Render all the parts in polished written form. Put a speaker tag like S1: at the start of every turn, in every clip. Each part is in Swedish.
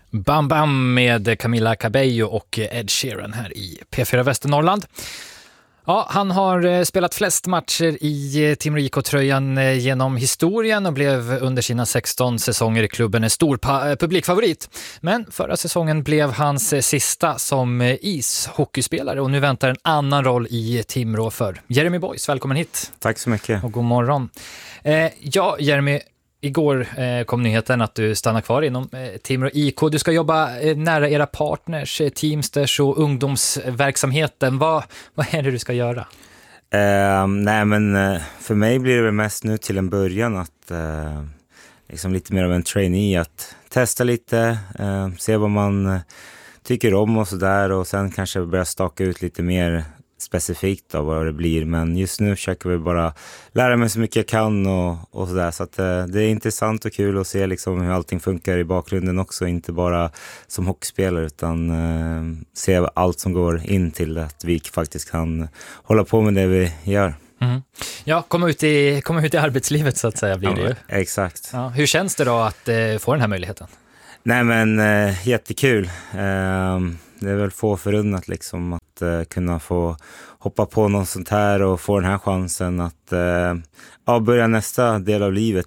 S1: Bam Bam med Camila Cabello och Ed Sheeran här i P4 Västernorrland. Ja, han har spelat flest matcher i Timrå IK-tröjan genom historien och blev under sina 16 säsonger i klubben en stor publikfavorit. Men förra säsongen blev hans sista som ishockeyspelare och nu väntar en annan roll i Timrå för Jeremy Boys. Välkommen hit.
S2: Tack så mycket.
S1: Och god morgon. Ja, Jeremy, igår kom nyheten att du stannar kvar inom Timrå IK. Du ska jobba nära era partners, Teamsters och ungdomsverksamheten. Vad är det du ska göra?
S2: Nej, men för mig blir det mest nu till en början att liksom lite mer av en trainee, att testa lite, se vad man tycker om och sådär, och sen kanske börja staka ut lite mer specifikt av vad det blir. Men just nu försöker vi bara lära mig så mycket jag kan och sådär. Så att det är intressant och kul att se liksom hur allting funkar i bakgrunden också. Inte bara som hockeyspelare utan se allt som går in till att vi faktiskt kan hålla på med det vi gör.
S1: Mm. Ja, komma ut i arbetslivet så att säga blir det ju.
S2: Exakt.
S1: Ja, hur känns det då att få den här möjligheten?
S2: Nej, men jättekul. Det är väl få förunnat liksom att kunna få hoppa på något sånt här och få den här chansen att börja nästa del av livet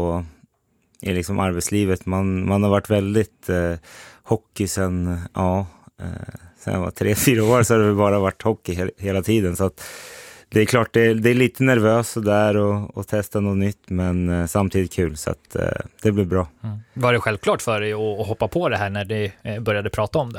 S2: i liksom arbetslivet. Man har varit väldigt hockey sen jag var 3-4 år, så har det bara varit hockey hela tiden. Så att det är klart, det är lite nervös och där och testa något nytt, men samtidigt kul, så att det blir bra.
S1: Mm. Var det självklart för dig att hoppa på det här när du började prata om det?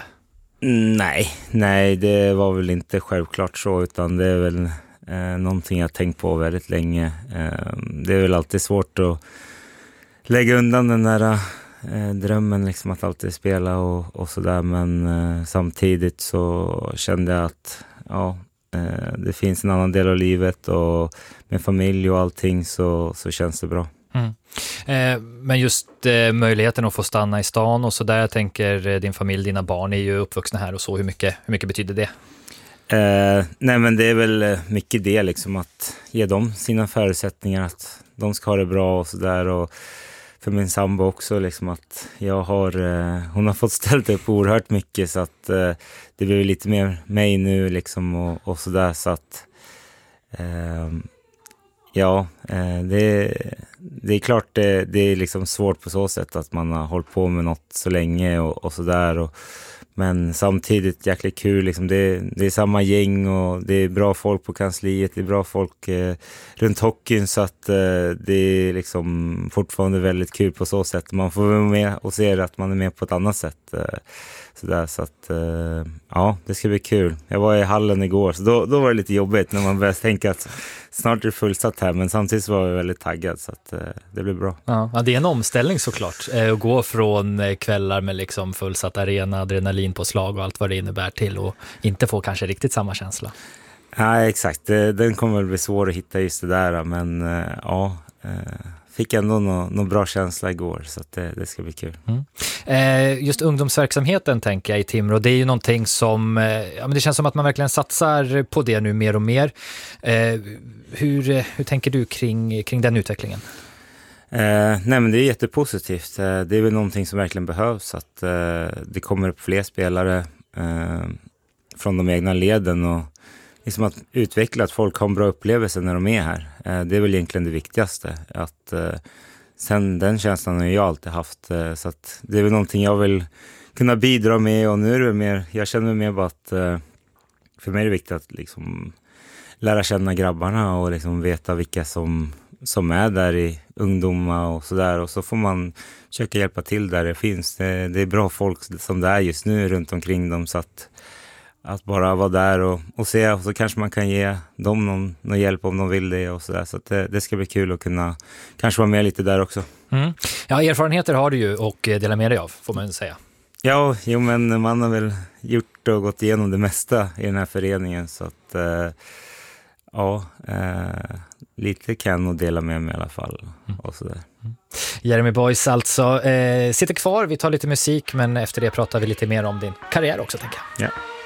S2: Nej, det var väl inte självklart så, utan det är väl någonting jag tänkt på väldigt länge. Det är väl alltid svårt att lägga undan den där drömmen liksom, att alltid spela och sådär, men samtidigt så kände jag att det finns en annan del av livet, och med familj och allting så känns det bra.
S1: Mm. Men just möjligheten att få stanna i stan och så där, jag tänker din familj, dina barn är ju uppvuxna här och så, hur mycket betyder det?
S2: Nej, men det är väl mycket det liksom, att ge dem sina förutsättningar, att de ska ha det bra och sådär, och för min sambo också liksom, att hon har fått ställt upp oerhört mycket, så att det blir lite mer mig nu liksom och sådär, så att det är klart det är liksom svårt på så sätt att man har hållit på med något så länge och sådär, men samtidigt jäkligt kul liksom, det är samma gäng och det är bra folk på kansliet, det är bra folk runt hockeyn, så att det är liksom fortfarande väldigt kul på så sätt. Man får vara med och se att man är med på ett annat sätt. Så att det ska bli kul. Jag var i hallen igår, så då var det lite jobbigt när man började tänka att snart är det fullsatt här, men samtidigt så var jag väldigt taggad, så att det blir bra. Ja,
S1: det är en omställning såklart, att gå från kvällar med liksom fullsatt arena, adrenalinpåslag och allt vad det innebär, till och inte få kanske riktigt samma känsla.
S2: Nej, exakt. Den kommer väl bli svår att hitta just det där, men fick ändå någon bra känsla igår, så att det ska bli kul.
S1: Just ungdomsverksamheten tänker jag i Timrå, det är ju någonting som men det känns som att man verkligen satsar på det nu mer och mer. Hur tänker du kring den utvecklingen?
S2: Nej, men det är jättepositivt. Det är väl någonting som verkligen behövs, att det kommer upp fler spelare från de egna leden, och liksom att utveckla att folk har en bra upplevelse när de är här. Det är väl egentligen det viktigaste. Att sen den känslan har jag alltid haft. Så att det är väl någonting jag vill kunna bidra med, och nu är det mer, jag känner mig mer bara att för mig är det viktigt att liksom lära känna grabbarna och liksom veta vilka som är där i ungdomar och sådär, och så får man försöka hjälpa till där det finns. Det är bra folk som det är just nu runt omkring dem, så att bara vara där och se, och så kanske man kan ge dem någon hjälp om de vill det och sådär. Så att det ska bli kul att kunna kanske vara med lite där också. Mm.
S1: Ja, erfarenheter har du ju och dela med dig av, får man säga.
S2: Ja, men man har väl gjort och gått igenom det mesta i den här föreningen, så att lite kan nog dela med mig i alla fall. Och sådär.
S1: Jeremy Boys alltså sitter kvar, vi tar lite musik, men efter det pratar vi lite mer om din karriär också, tänker jag.
S2: Ja.